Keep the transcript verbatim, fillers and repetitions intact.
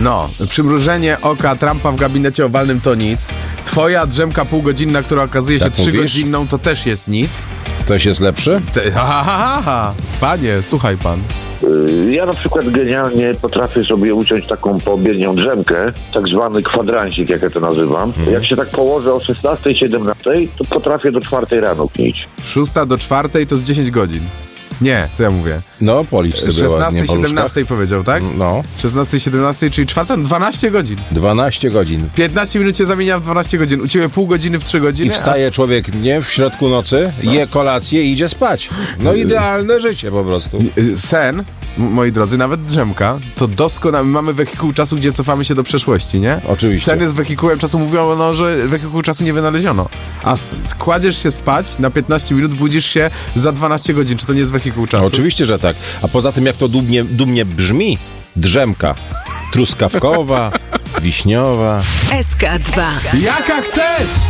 No, przymrużenie oka Trumpa w gabinecie owalnym to nic. Twoja drzemka półgodzinna, która okazuje się Tak mówisz? trzygodzinną, to też jest nic. Ktoś jest lepszy? Te, ha, ha, ha, ha. Panie, słuchaj pan. Ja na przykład genialnie potrafię sobie uciąć taką poobiednią drzemkę, tak zwany kwadrancik, jak ja to nazywam. Mhm. Jak się tak położę o szesnastej, siedemnastej, to potrafię do czwartej rano knić. Szósta do czwartej to z dziesięć godzin. Nie, co ja mówię? No, policz sobie ładnie szesnastej, po łóżkach. siedemnastej powiedział, tak? No, szesnastej, siedemnastej, czyli czwarta, dwanaście godzin. dwanaście godzin. piętnaście minut się zamienia w dwanaście godzin. U ciebie pół godziny w trzy godziny. I wstaje człowiek nie w środku nocy, je kolację i idzie spać. No idealne życie po prostu. a sen, m- moi drodzy, nawet drzemka, to doskonale. My mamy wehikuł czasu, gdzie cofamy się do przeszłości, nie? Oczywiście. Sen jest wehikułem czasu, mówią, no, że wehikuł czasu nie wynaleziono. A s- kładziesz się spać na piętnaście minut, budzisz się za dwanaście godzin. Czy to nie jest wehikuł czasu? Oczywiście, że tak. A poza tym, jak to dumnie, dumnie brzmi, drzemka truskawkowa, wiśniowa. S K dwa. Jaka chcesz!